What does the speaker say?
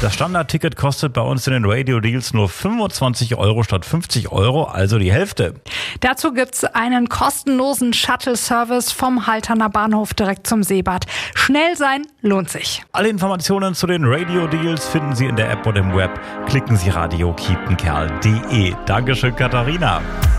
Das Standardticket kostet bei uns in den Radio-Deals nur 25 € statt 50 €, also die Hälfte. Dazu gibt's einen kostenlosen Shuttle-Service vom Halterner Bahnhof direkt zum Seebad. Schnell sein lohnt sich. Alle Informationen zu den Radio-Deals finden Sie in der App oder im Web. Klicken Sie radiokiepenkerl.de. Dankeschön, Katharina.